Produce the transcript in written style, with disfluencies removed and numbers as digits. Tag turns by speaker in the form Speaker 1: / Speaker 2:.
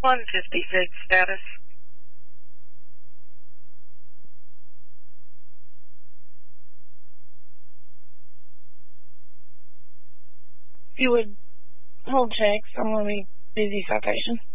Speaker 1: 156 status.
Speaker 2: If you would hold checks, I'm going to be busy citation.